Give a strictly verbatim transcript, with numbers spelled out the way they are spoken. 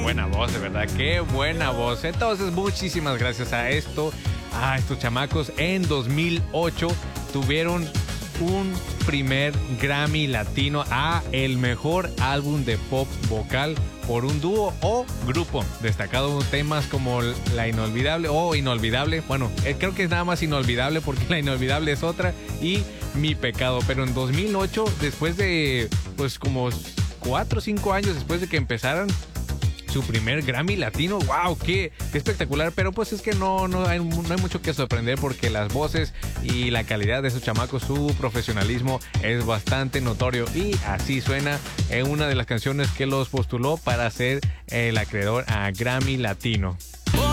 buena voz, de verdad, qué buena voz. Entonces, muchísimas gracias a esto, a estos chamacos, en dos mil ocho tuvieron un primer Grammy Latino a el mejor álbum de pop vocal por un dúo o grupo, destacado temas como La Inolvidable o Inolvidable. Bueno, eh, creo que es nada más Inolvidable porque La Inolvidable es otra, y Mi Pecado. Pero en dos mil ocho, después de pues como cuatro o cinco años después de que empezaran su primer Grammy Latino, wow, qué, qué espectacular. Pero pues es que no, no, hay, no hay mucho que sorprender, porque las voces y la calidad de esos chamacos, su profesionalismo es bastante notorio, y así suena en una de las canciones que los postuló para ser el acreedor a Grammy Latino.